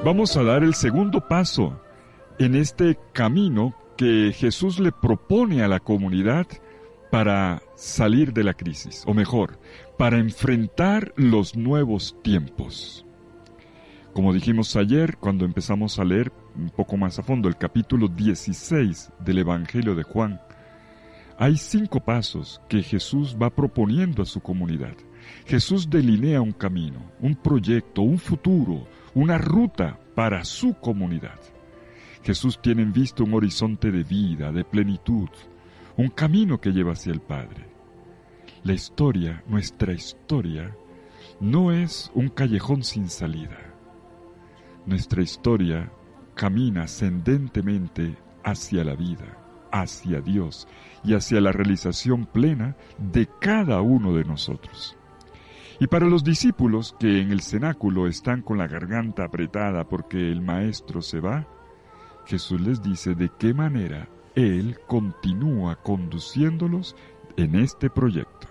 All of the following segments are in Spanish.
Vamos a dar el segundo paso en este camino que Jesús le propone a la comunidad para salir de la crisis, o mejor, para enfrentar los nuevos tiempos. Como dijimos ayer, cuando empezamos a leer un poco más a fondo el capítulo 16 del Evangelio de Juan, hay 5 pasos que Jesús va proponiendo a su comunidad. Jesús delinea un camino, un proyecto, un futuro, una ruta para su comunidad. Jesús tiene en vista un horizonte de vida, de plenitud, un camino que lleva hacia el Padre. La historia, nuestra historia, no es un callejón sin salida. Nuestra historia camina ascendentemente hacia la vida, hacia Dios y hacia la realización plena de cada uno de nosotros. Y para los discípulos que en el cenáculo están con la garganta apretada porque el Maestro se va, Jesús les dice de qué manera Él continúa conduciéndolos en este proyecto.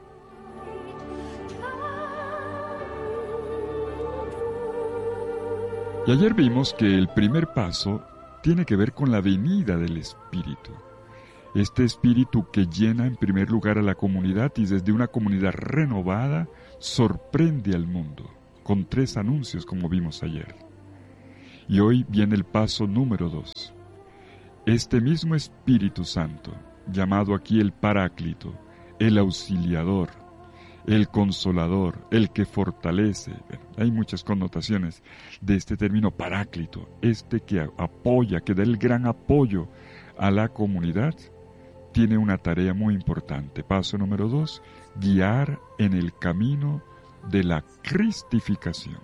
Y ayer vimos que el primer paso tiene que ver con la venida del Espíritu. Este Espíritu que llena en primer lugar a la comunidad y desde una comunidad renovada sorprende al mundo, con 3 anuncios como vimos ayer. Y hoy viene el paso número 2. Este mismo Espíritu Santo, llamado aquí el Paráclito, el Auxiliador, el Consolador, el que fortalece. Hay muchas connotaciones de este término Paráclito, este que apoya, que da el gran apoyo a la comunidad, tiene una tarea muy importante. Paso número 2, guiar en el camino de la cristificación.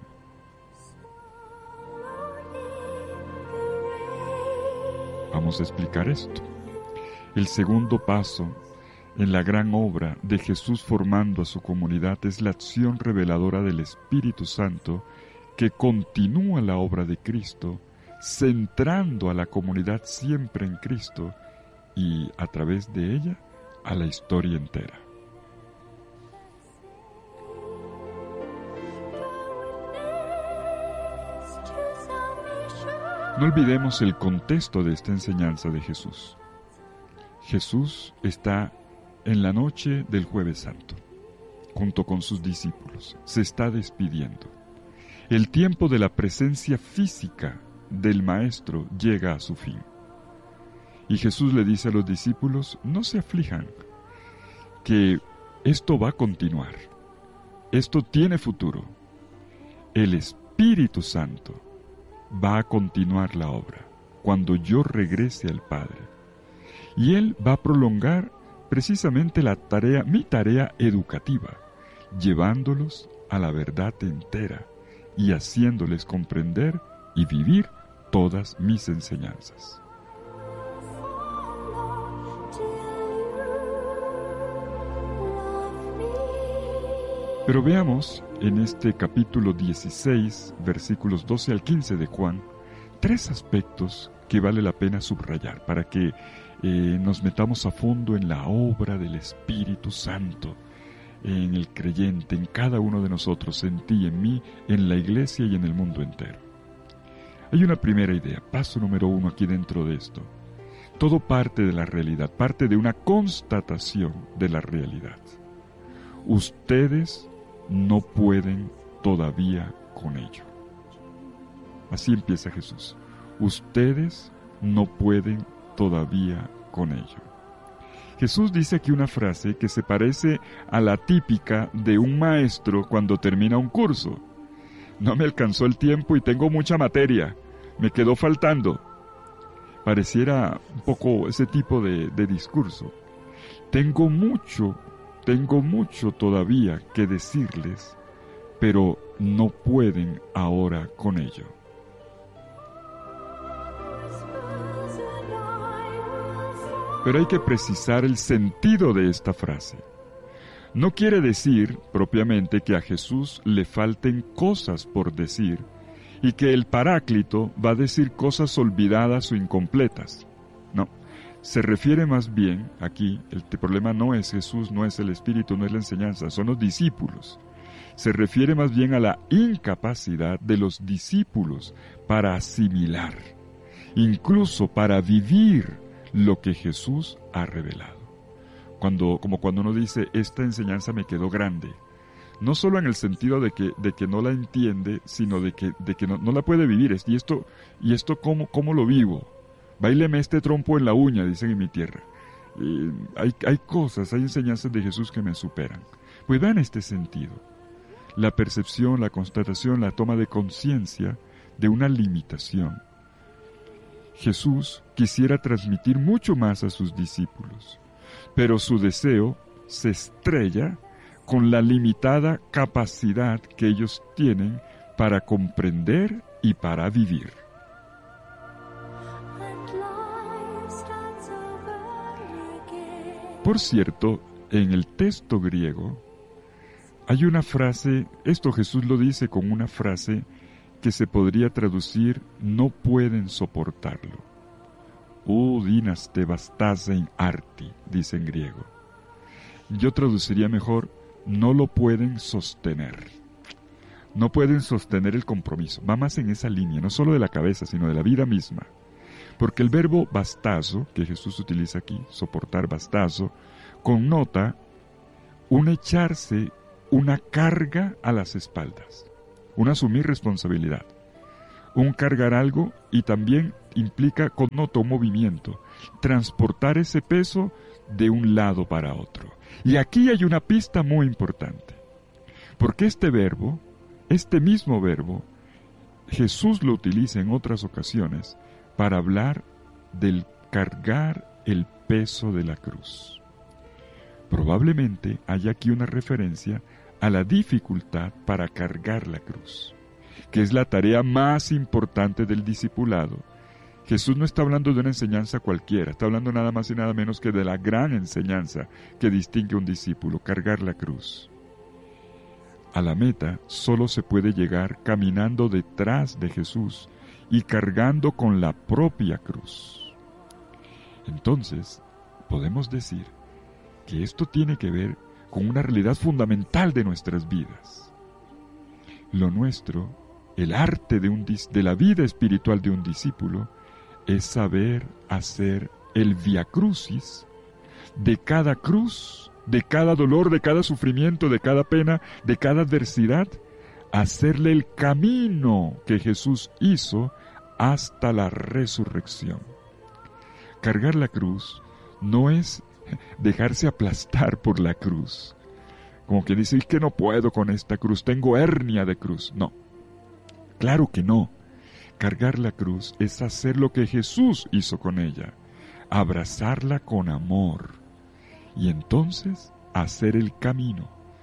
Vamos a explicar esto. El segundo paso en la gran obra de Jesús formando a su comunidad es la acción reveladora del Espíritu Santo que continúa la obra de Cristo, centrando a la comunidad siempre en Cristo y a través de ella a la historia entera. No olvidemos el contexto de esta enseñanza de Jesús. Jesús está en la noche del Jueves Santo, junto con sus discípulos. Se está despidiendo. El tiempo de la presencia física del Maestro llega a su fin. Y Jesús le dice a los discípulos, no se aflijan, que esto va a continuar. Esto tiene futuro. El Espíritu Santo va a continuar la obra cuando yo regrese al Padre. Y Él va a prolongar precisamente mi tarea educativa, llevándolos a la verdad entera y haciéndoles comprender y vivir todas mis enseñanzas. Pero veamos en este capítulo 16, versículos 12 al 15 de Juan, 3 aspectos que vale la pena subrayar para que nos metamos a fondo en la obra del Espíritu Santo, en el creyente, en cada uno de nosotros, en ti, en mí, en la iglesia y en el mundo entero. Hay una primera idea, paso número 1 aquí dentro de esto. Todo parte de la realidad, parte de una constatación de la realidad. Ustedes no pueden todavía con ello. Así empieza Jesús. Ustedes no pueden todavía con ello. Jesús dice aquí una frase que se parece a la típica de un maestro cuando termina un curso. No me alcanzó el tiempo y tengo mucha materia. Me quedó faltando. Pareciera un poco ese tipo de discurso. Tengo mucho todavía que decirles, pero no pueden ahora con ello. Pero hay que precisar el sentido de esta frase. No quiere decir propiamente que a Jesús le falten cosas por decir y que el Paráclito va a decir cosas olvidadas o incompletas. No. Se refiere más bien, aquí, el problema no es Jesús, no es el Espíritu, no es la enseñanza, son los discípulos. se refiere más bien a la incapacidad de los discípulos para asimilar, incluso para vivir lo que Jesús ha revelado. Como cuando uno dice, esta enseñanza me quedó grande, no solo en el sentido de que no la entiende, sino de que no la puede vivir. ¿Y esto cómo lo vivo? Báileme este trompo en la uña, dicen en mi tierra. Hay cosas, hay enseñanzas de Jesús que me superan. Pues va en este sentido. La percepción, la constatación, la toma de conciencia de una limitación. Jesús quisiera transmitir mucho más a sus discípulos, pero su deseo se estrella con la limitada capacidad que ellos tienen para comprender y para vivir. Por cierto, en el texto griego hay una frase, esto Jesús lo dice con una frase que se podría traducir, no pueden soportarlo. Dinas te bastasen arti, dice en griego. Yo traduciría mejor, no lo pueden sostener. No pueden sostener el compromiso. Va más en esa línea, no solo de la cabeza, sino de la vida misma. Porque el verbo bastazo, que Jesús utiliza aquí, soportar bastazo, connota un echarse una carga a las espaldas, un asumir responsabilidad, un cargar algo, y también connota un movimiento, transportar ese peso de un lado para otro. Y aquí hay una pista muy importante, porque este mismo verbo, Jesús lo utiliza en otras ocasiones para hablar del cargar el peso de la cruz. Probablemente haya aquí una referencia a la dificultad para cargar la cruz, que es la tarea más importante del discipulado. Jesús no está hablando de una enseñanza cualquiera, está hablando nada más y nada menos que de la gran enseñanza que distingue a un discípulo, cargar la cruz. A la meta solo se puede llegar caminando detrás de Jesús y cargando con la propia cruz. Entonces, podemos decir que esto tiene que ver con una realidad fundamental de nuestras vidas. Lo nuestro, el arte de la vida espiritual de un discípulo, es saber hacer el vía crucis de cada cruz, de cada dolor, de cada sufrimiento, de cada pena, de cada adversidad, hacerle el camino que Jesús hizo hasta la resurrección. Cargar la cruz no es dejarse aplastar por la cruz, como que dice, es que no puedo con esta cruz, tengo hernia de cruz. No, claro que no. Cargar la cruz es hacer lo que Jesús hizo con ella, abrazarla con amor, y entonces hacer el camino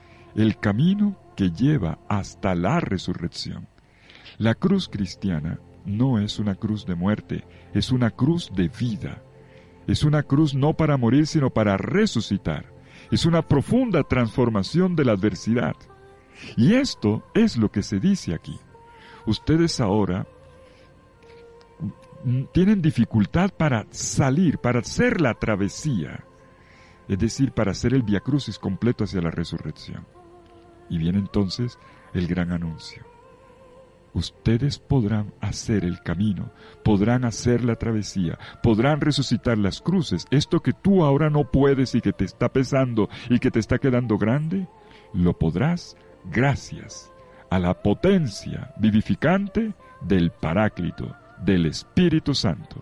que lleva hasta la resurrección. La cruz cristiana no es una cruz de muerte, es una cruz de vida. Es una cruz no para morir, sino para resucitar. Es una profunda transformación de la adversidad. Y esto es lo que se dice aquí. Ustedes ahora tienen dificultad para salir, para hacer la travesía, es decir, para hacer el Vía Crucis completo hacia la resurrección. Y viene entonces el gran anuncio. Ustedes podrán hacer el camino, podrán hacer la travesía, podrán resucitar las cruces. Esto que tú ahora no puedes y que te está pesando y que te está quedando grande, lo podrás gracias a la potencia vivificante del Paráclito, del Espíritu Santo.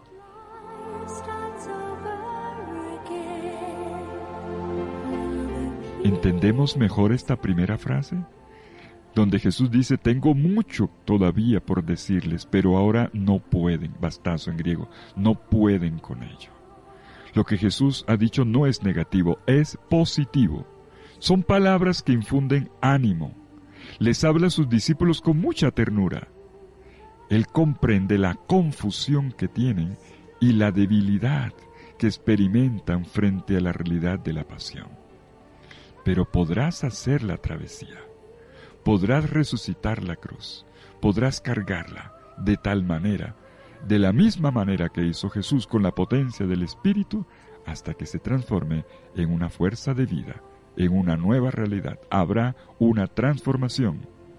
¿Entendemos mejor esta primera frase? Donde Jesús dice, tengo mucho todavía por decirles, pero ahora no pueden, bastazo en griego, no pueden con ello. Lo que Jesús ha dicho no es negativo, es positivo. Son palabras que infunden ánimo. Les habla a sus discípulos con mucha ternura. Él comprende la confusión que tienen y la debilidad que experimentan frente a la realidad de la pasión. Pero podrás hacer la travesía. Podrás resucitar la cruz, podrás cargarla de tal manera, de la misma manera que hizo Jesús con la potencia del Espíritu, hasta que se transforme en una fuerza de vida en una nueva realidad. Habrá una transformación.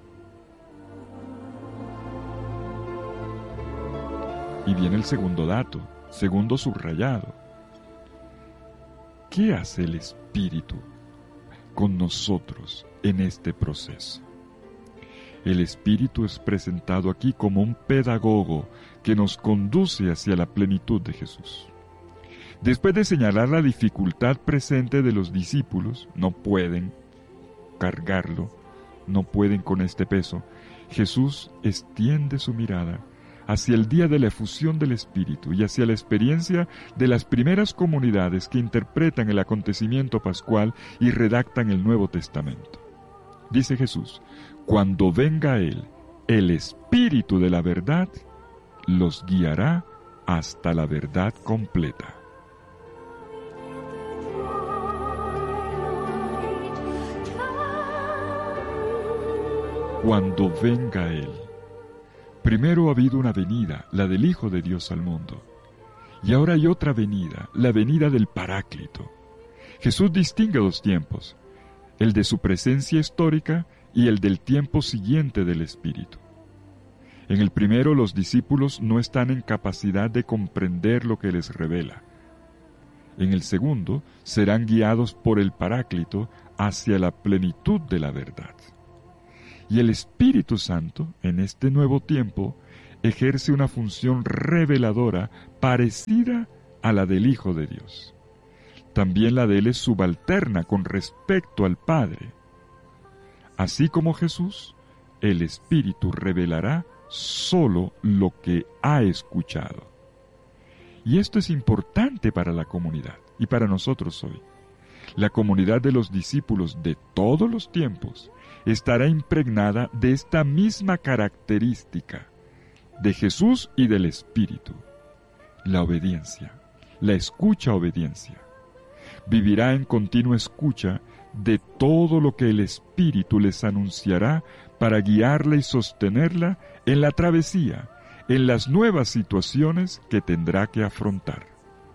Y viene el segundo dato, segundo subrayado. ¿Qué hace el Espíritu con nosotros en este proceso? El Espíritu es presentado aquí como un pedagogo que nos conduce hacia la plenitud de Jesús. Después de señalar la dificultad presente de los discípulos, no pueden cargarlo, no pueden con este peso, Jesús extiende su mirada hacia el día de la efusión del Espíritu y hacia la experiencia de las primeras comunidades que interpretan el acontecimiento pascual y redactan el Nuevo Testamento. Dice Jesús: cuando venga Él, el Espíritu de la verdad, los guiará hasta la verdad completa. Cuando venga Él. Primero ha habido una venida, la del Hijo de Dios al mundo. Y ahora hay otra venida, la venida del Paráclito. Jesús distingue dos tiempos, el de su presencia histórica y el del tiempo siguiente del Espíritu. En el primero, los discípulos no están en capacidad de comprender lo que les revela. En el segundo, serán guiados por el Paráclito hacia la plenitud de la verdad. Y el Espíritu Santo, en este nuevo tiempo, ejerce una función reveladora parecida a la del Hijo de Dios. También la de Él es subalterna con respecto al Padre. Así como Jesús, el Espíritu revelará solo lo que ha escuchado. Y esto es importante para la comunidad y para nosotros hoy. La comunidad de los discípulos de todos los tiempos estará impregnada de esta misma característica de Jesús y del Espíritu: la obediencia, la escucha-obediencia. Vivirá en continua escucha de todo lo que el Espíritu les anunciará para guiarla y sostenerla en la travesía, en las nuevas situaciones que tendrá que afrontar.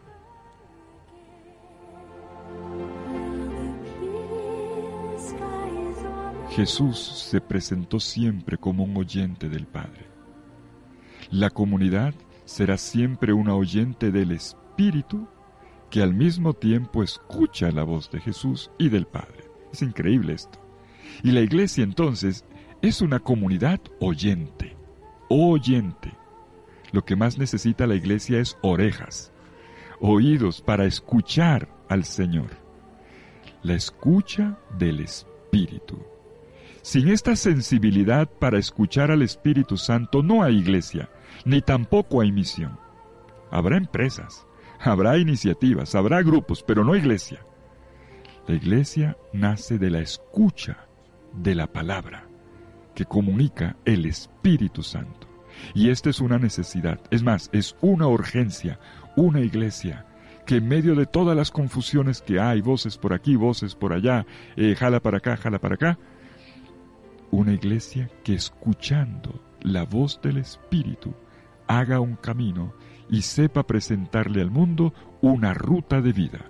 Jesús se presentó siempre como un oyente del Padre. La comunidad será siempre una oyente del Espíritu que al mismo tiempo escucha la voz de Jesús y del Padre. Es increíble esto. Y la iglesia entonces es una comunidad oyente. Oyente. Lo que más necesita la iglesia es orejas, oídos para escuchar al Señor. La escucha del Espíritu. Sin esta sensibilidad para escuchar al Espíritu Santo no hay iglesia, ni tampoco hay misión. Habrá empresas, habrá iniciativas, habrá grupos, pero no iglesia. La iglesia nace de la escucha de la palabra que comunica el Espíritu Santo. Y esta es una necesidad, es más, es una urgencia, una iglesia que en medio de todas las confusiones que hay, voces por aquí, voces por allá, jala para acá, una iglesia que escuchando la voz del Espíritu haga un camino y sepa presentarle al mundo una ruta de vida.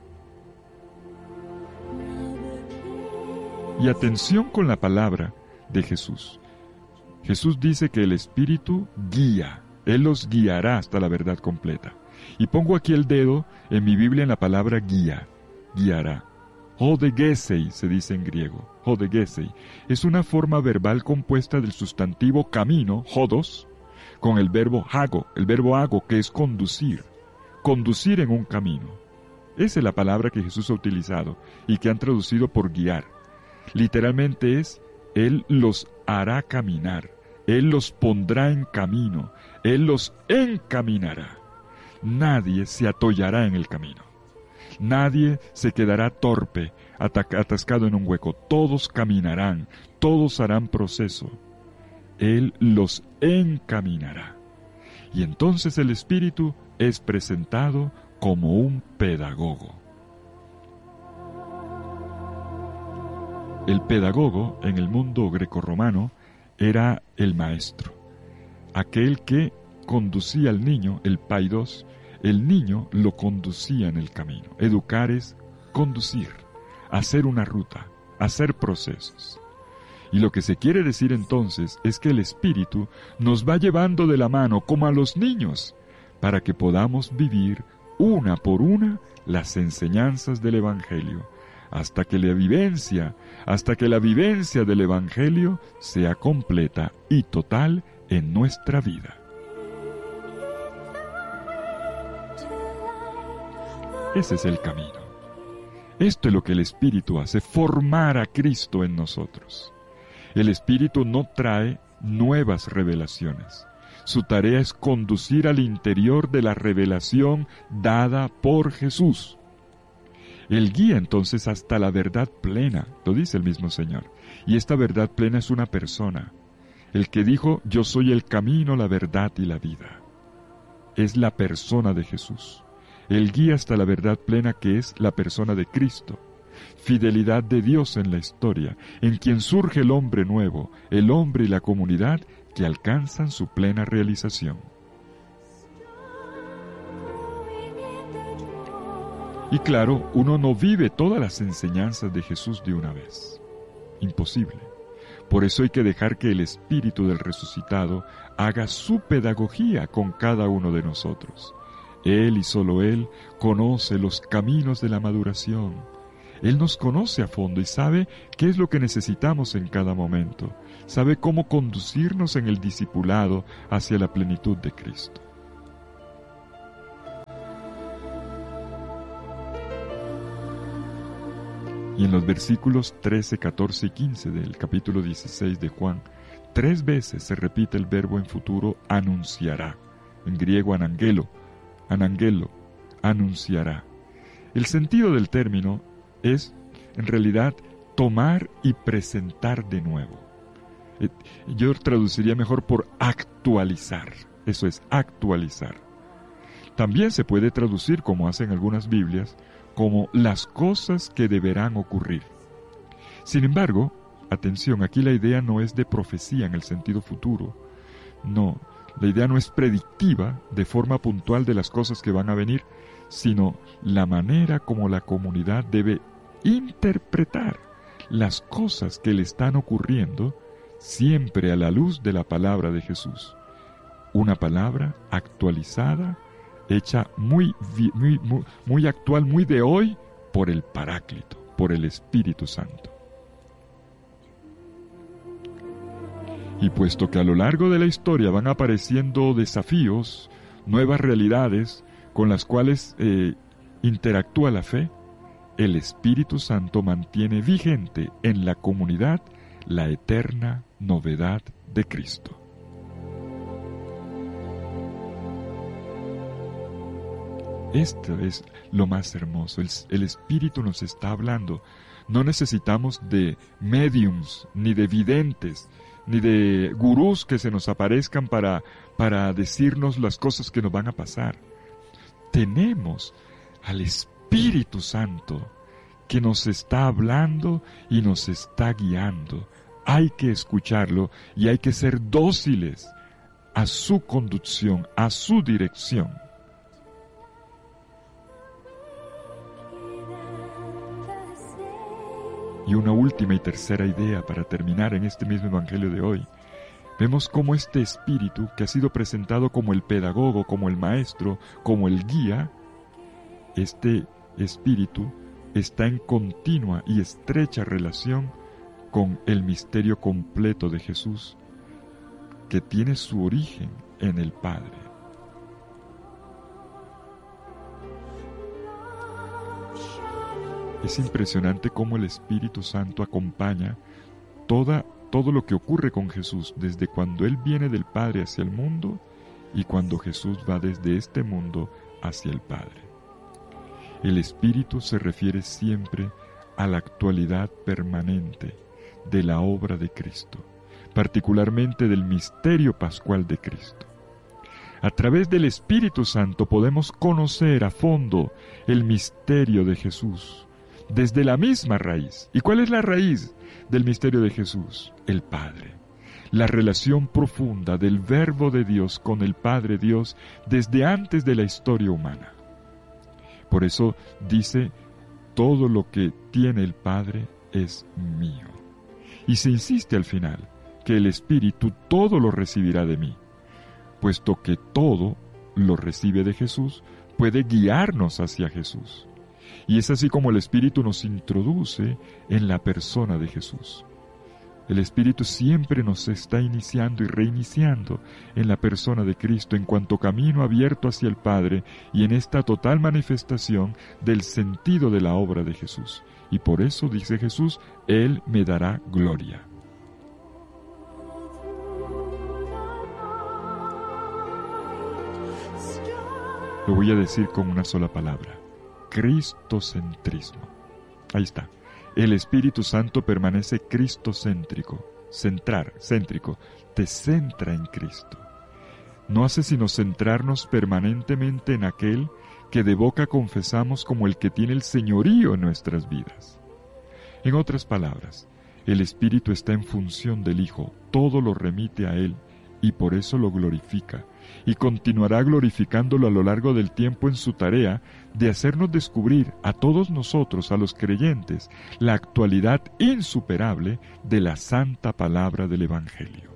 Y atención con la palabra de Jesús. Jesús dice que el Espíritu guía, Él los guiará hasta la verdad completa. Y pongo aquí el dedo en mi Biblia en la palabra guía, guiará. Hodegesei se dice en griego. Hodegesei es una forma verbal compuesta del sustantivo camino, hodos, con el verbo hago, que es conducir. Conducir en un camino. Esa es la palabra que Jesús ha utilizado y que han traducido por guiar. Literalmente es: Él los hará caminar, Él los pondrá en camino, Él los encaminará. Nadie se atollará en el camino. Nadie se quedará torpe, atascado en un hueco. Todos caminarán, todos harán proceso. Él los encaminará. Y entonces el Espíritu es presentado como un pedagogo. El pedagogo en el mundo grecorromano era el maestro, aquel que conducía al niño, el paidos. El niño lo conducía en el camino. Educar es conducir, hacer una ruta, hacer procesos. Y lo que se quiere decir entonces es que el Espíritu nos va llevando de la mano como a los niños para que podamos vivir una por una las enseñanzas del Evangelio, hasta que la vivencia del Evangelio sea completa y total en nuestra vida. Ese es el camino. Esto es lo que el Espíritu hace, formar a Cristo en nosotros. El Espíritu no trae nuevas revelaciones. Su tarea es conducir al interior de la revelación dada por Jesús. Él guía entonces hasta la verdad plena, lo dice el mismo Señor. Y esta verdad plena es una persona. El que dijo, yo soy el camino, la verdad y la vida. Es la persona de Jesús. Él guía hasta la verdad plena que es la persona de Cristo. Fidelidad de Dios en la historia, en quien surge el hombre nuevo, el hombre y la comunidad que alcanzan su plena realización. Y claro, uno no vive todas las enseñanzas de Jesús de una vez. Imposible. Por eso hay que dejar que el Espíritu del resucitado haga su pedagogía con cada uno de nosotros. Él y solo Él conoce los caminos de la maduración. Él nos conoce a fondo y sabe qué es lo que necesitamos en cada momento. Sabe cómo conducirnos en el discipulado hacia la plenitud de Cristo. Y en los versículos 13, 14 y 15 del capítulo 16 de Juan, 3 veces se repite el verbo en futuro anunciará. En griego anangelo, anunciará. El sentido del término es, en realidad, tomar y presentar de nuevo. Yo traduciría mejor por actualizar. Eso es, actualizar. También se puede traducir, como hacen algunas Biblias, como las cosas que deberán ocurrir. Sin embargo, atención, aquí la idea no es de profecía en el sentido futuro. No, la idea no es predictiva de forma puntual de las cosas que van a venir, sino la manera como la comunidad debe interpretar las cosas que le están ocurriendo siempre a la luz de la palabra de Jesús. Una palabra actualizada, hecha muy actual, muy de hoy, por el Paráclito, por el Espíritu Santo. Y puesto que a lo largo de la historia van apareciendo desafíos, nuevas realidades con las cuales interactúa la fe, el Espíritu Santo mantiene vigente en la comunidad la eterna novedad de Cristo. Esto es lo más hermoso. El Espíritu nos está hablando. No necesitamos de médiums, ni de videntes, ni de gurús que se nos aparezcan para decirnos las cosas que nos van a pasar. Tenemos al Espíritu Santo que nos está hablando y nos está guiando. Hay que escucharlo y hay que ser dóciles a su conducción, a su dirección. Y una última y tercera idea para terminar en este mismo Evangelio de hoy. Vemos cómo este Espíritu, que ha sido presentado como el pedagogo, como el maestro, como el guía, este Espíritu está en continua y estrecha relación con el misterio completo de Jesús, que tiene su origen en el Padre. Es impresionante cómo el Espíritu Santo acompaña todo lo que ocurre con Jesús, desde cuando Él viene del Padre hacia el mundo y cuando Jesús va desde este mundo hacia el Padre. El Espíritu se refiere siempre a la actualidad permanente de la obra de Cristo, particularmente del misterio pascual de Cristo. A través del Espíritu Santo podemos conocer a fondo el misterio de Jesús, desde la misma raíz. ¿Y cuál es la raíz del misterio de Jesús? El Padre. La relación profunda del Verbo de Dios con el Padre Dios desde antes de la historia humana. Por eso dice todo lo que tiene el Padre es mío. Y se insiste al final que el Espíritu todo lo recibirá de mí, puesto que todo lo recibe de Jesús, puede guiarnos hacia Jesús. Y es así como el Espíritu nos introduce en la persona de Jesús. El Espíritu siempre nos está iniciando y reiniciando en la persona de Cristo en cuanto camino abierto hacia el Padre y en esta total manifestación del sentido de la obra de Jesús. Y por eso, dice Jesús, Él me dará gloria. Lo voy a decir con una sola palabra: cristocentrismo. Ahí está. El Espíritu Santo permanece cristocéntrico, céntrico, te centra en Cristo. No hace sino centrarnos permanentemente en aquel que de boca confesamos como el que tiene el señorío en nuestras vidas. En otras palabras, el Espíritu está en función del Hijo, todo lo remite a Él y por eso lo glorifica, y continuará glorificándolo a lo largo del tiempo en su tarea de hacernos descubrir a todos nosotros, a los creyentes, la actualidad insuperable de la santa palabra del Evangelio.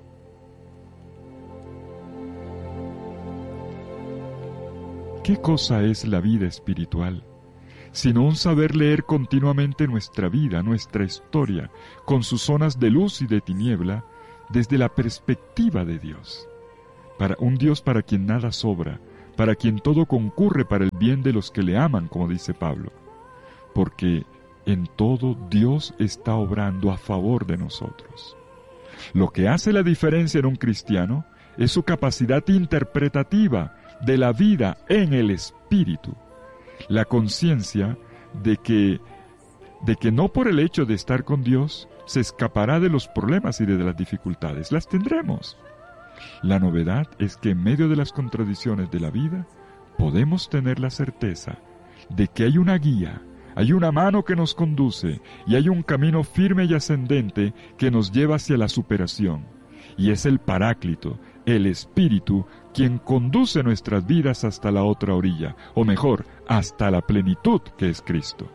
¿Qué cosa es la vida espiritual? Sino un saber leer continuamente nuestra vida, nuestra historia, con sus zonas de luz y de tiniebla, desde la perspectiva de Dios. Para un Dios para quien nada sobra, para quien todo concurre para el bien de los que le aman, como dice Pablo. Porque en todo Dios está obrando a favor de nosotros. Lo que hace la diferencia en un cristiano es su capacidad interpretativa de la vida en el Espíritu. La conciencia de que no por el hecho de estar con Dios se escapará de los problemas y de las dificultades. Las tendremos. La novedad es que en medio de las contradicciones de la vida podemos tener la certeza de que hay una guía, hay una mano que nos conduce y hay un camino firme y ascendente que nos lleva hacia la superación. Y es el Paráclito, el Espíritu, quien conduce nuestras vidas hasta la otra orilla, o mejor, hasta la plenitud que es Cristo.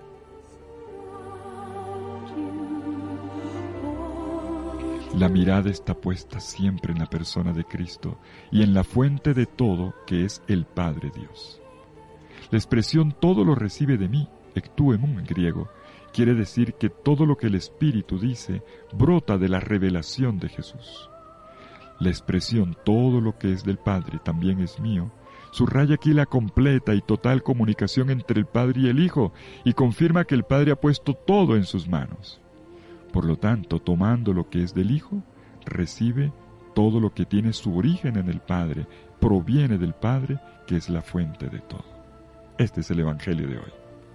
La mirada está puesta siempre en la persona de Cristo y en la fuente de todo, que es el Padre Dios. La expresión todo lo recibe de mí, ektuemon en griego, quiere decir que todo lo que el Espíritu dice brota de la revelación de Jesús. La expresión todo lo que es del Padre también es mío subraya aquí la completa y total comunicación entre el Padre y el Hijo y confirma que el Padre ha puesto todo en sus manos. Por lo tanto, tomando lo que es del Hijo, recibe todo lo que tiene su origen en el Padre, proviene del Padre, que es la fuente de todo. Este es el Evangelio de hoy.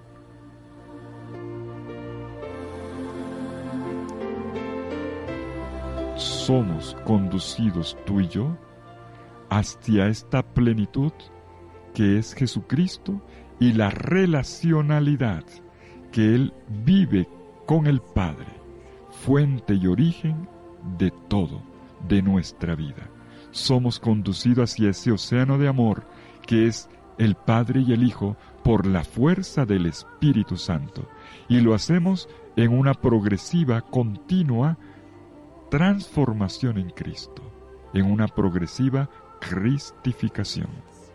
Somos conducidos tú y yo hacia esta plenitud que es Jesucristo y la relacionalidad que Él vive con el Padre, fuente y origen de todo, de nuestra vida. Somos conducidos hacia ese océano de amor que es el Padre y el Hijo por la fuerza del Espíritu Santo. Y lo hacemos en una progresiva, continua transformación en Cristo, en una progresiva cristificación.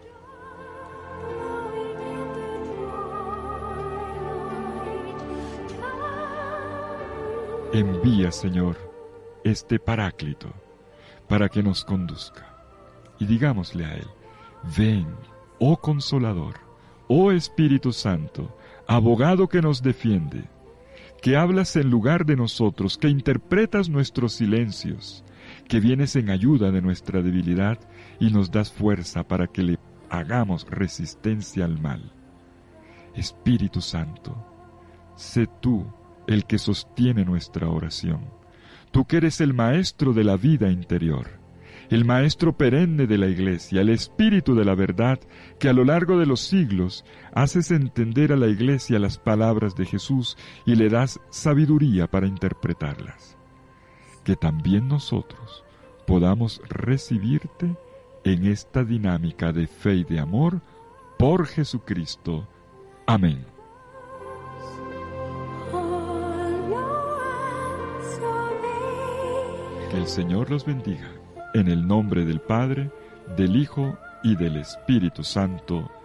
Envía, Señor, este Paráclito para que nos conduzca. Y digámosle a Él: ven, oh Consolador, oh Espíritu Santo, abogado que nos defiende, que hablas en lugar de nosotros, que interpretas nuestros silencios, que vienes en ayuda de nuestra debilidad y nos das fuerza para que le hagamos resistencia al mal. Espíritu Santo, sé tú el que sostiene nuestra oración. Tú que eres el maestro de la vida interior, el maestro perenne de la Iglesia, el Espíritu de la verdad, que a lo largo de los siglos haces entender a la Iglesia las palabras de Jesús y le das sabiduría para interpretarlas. Que también nosotros podamos recibirte en esta dinámica de fe y de amor por Jesucristo. Amén. Que el Señor los bendiga. En el nombre del Padre, del Hijo y del Espíritu Santo.